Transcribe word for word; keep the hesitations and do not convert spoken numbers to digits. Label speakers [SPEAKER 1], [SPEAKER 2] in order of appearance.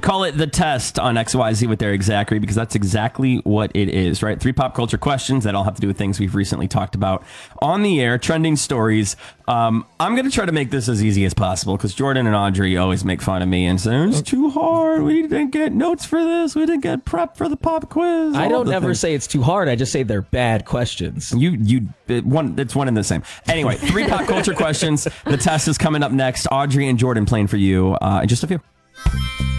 [SPEAKER 1] Call it the test on X Y Z with Eric Zachary, because that's exactly what it is, right? Three pop culture questions that all have to do with things we've recently talked about on the air, trending stories. Um, I'm going to try to make this as easy as possible because Jordan and Audrey always make fun of me and say, it's too hard. We didn't get notes for this. We didn't get prep for the pop quiz.
[SPEAKER 2] I don't ever things. say it's too hard. I just say they're bad questions.
[SPEAKER 1] You, you, it, one, it's one and the same. Anyway, three pop culture questions. The test is coming up next. Audrey and Jordan playing for you uh, in just a few.